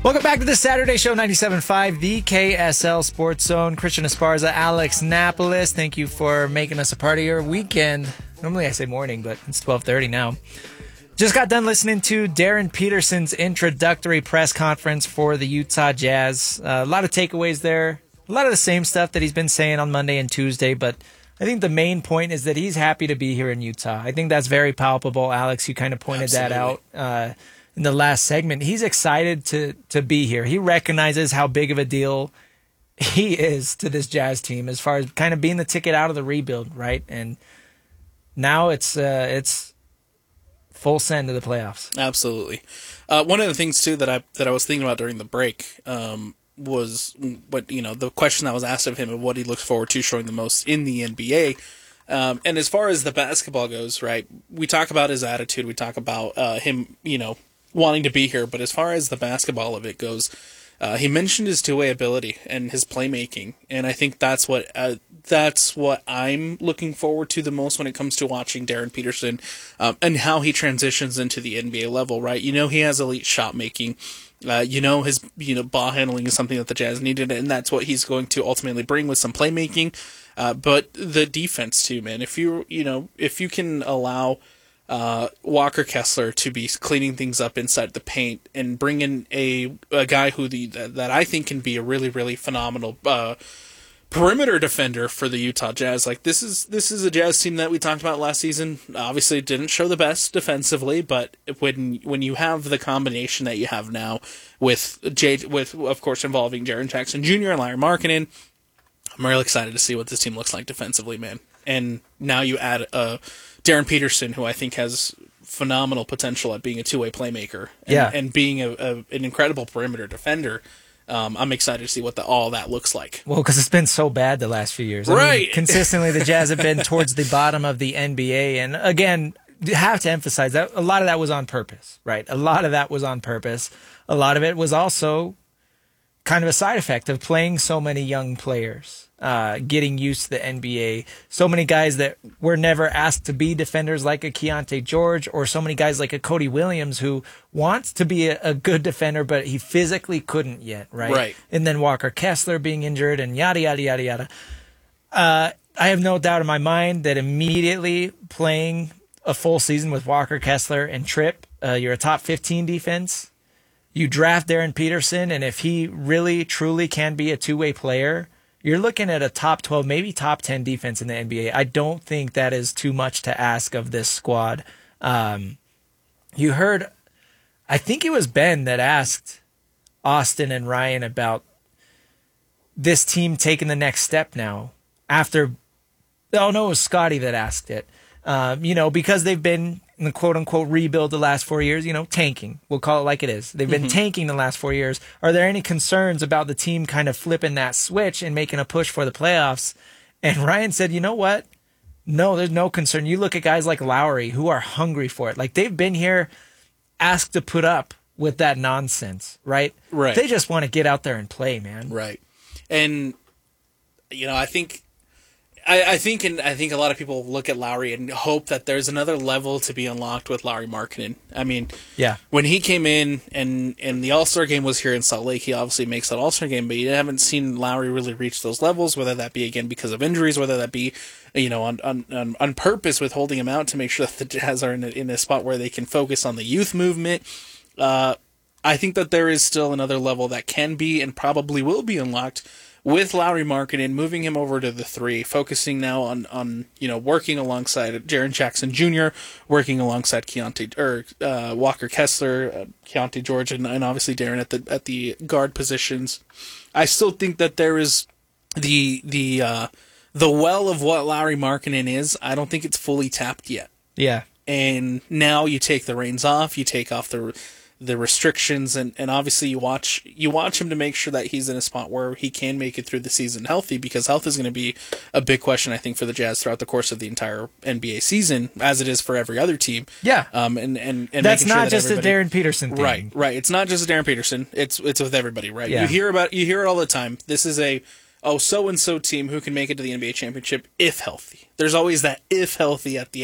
Welcome back to the Saturday Show, 97.5, the KSL Sports Zone. Christian Esparza, Alex Napolis, thank you for making us a part of your weekend. Normally I say morning, but it's 12:30 now. Just got done listening to Darren Peterson's introductory press conference for the Utah Jazz. A lot of takeaways there. A lot of the same stuff that he's been saying on Monday and Tuesday, but I think the main point is that he's happy to be here in Utah. I think that's very palpable. Alex, you kind of pointed that out in the last segment. He's excited to be here. He recognizes how big of a deal he is to this Jazz team as far as kind of being the ticket out of the rebuild, right? And now it's full send to the playoffs. Absolutely. One of the things too that I was thinking about during the break was the question that was asked of him of what he looks forward to showing the most in the NBA. And as far as the basketball goes, right, we talk about his attitude, we talk about him, wanting to be here, but as far as the basketball of it goes, he mentioned his two-way ability and his playmaking, and I think that's what I'm looking forward to the most when it comes to watching Darren Peterson and how he transitions into the NBA level, right? He has elite shot making. His ball handling is something that the Jazz needed, and that's what he's going to ultimately bring with some playmaking. But the defense too, man. If you can allow Walker Kessler to be cleaning things up inside the paint and bring in a guy that I think can be a really, really phenomenal perimeter defender for the Utah Jazz. Like this is a Jazz team that we talked about last season. Obviously, didn't show the best defensively, but when you have the combination that you have now with of course involving Jaren Jackson Jr. and Larry Markkinen, I'm really excited to see what this team looks like defensively, man. And now you add Darren Peterson, who I think has phenomenal potential at being a two-way playmaker and being an incredible perimeter defender. I'm excited to see what all that looks like. Well, because it's been so bad the last few years. Right. Consistently, the Jazz have been towards the bottom of the NBA. And again, you have to emphasize that a lot of that was on purpose, right? A lot of that was on purpose. A lot of it was also kind of a side effect of playing so many young players, getting used to the NBA. So many guys that were never asked to be defenders like a Keontae George, or so many guys like a Cody Williams who wants to be a good defender, but he physically couldn't yet, right? Right. And then Walker Kessler being injured and yada, yada, yada, yada. I have no doubt in my mind that immediately playing a full season with Walker Kessler and Tripp, you're a top 15 defense. You draft Darren Peterson, and if he really, truly can be a two-way player, you're looking at a top 12, maybe top 10 defense in the NBA. I don't think that is too much to ask of this squad. You heard, I think it was Ben that asked Austin and Ryan about this team taking the next step now after, oh no, it was Scotty that asked it. Because they've been in the quote-unquote rebuild the last 4 years, tanking. We'll call it like it is. They've been tanking the last 4 years. Are there any concerns about the team kind of flipping that switch and making a push for the playoffs? And Ryan said, you know what? No, there's no concern. You look at guys like Lowry who are hungry for it. Like, they've been here asked to put up with that nonsense, right? Right. They just want to get out there and play, man. Right. And, I think a lot of people look at Lowry and hope that there's another level to be unlocked with Larry Markkinen. I mean, yeah, when he came in and the All-Star game was here in Salt Lake, he obviously makes that All-Star game, but you haven't seen Lowry really reach those levels, whether that be, again, because of injuries, whether that be, on purpose with holding him out to make sure that the Jazz are in a spot where they can focus on the youth movement. I think that there is still another level that can be and probably will be unlocked with Larry Markkinen, moving him over to the 3, focusing now on working alongside Jaren Jackson Jr., working alongside Walker Kessler, Keontae George, and obviously Darren at the guard positions. I still think that there is the well of what Larry Markkinen is. I don't think it's fully tapped yet. Yeah. And now you take the reins off, you take off the restrictions, and obviously you watch him to make sure that he's in a spot where he can make it through the season healthy, because health is going to be a big question, I think, for the Jazz throughout the course of the entire NBA season, as it is for every other team. Yeah. And that's not just a Darren Peterson thing. Right. It's not just a Darren Peterson. It's with everybody, right? Yeah. You hear it all the time. This is so-and-so team who can make it to the NBA championship if healthy. There's always that if healthy at the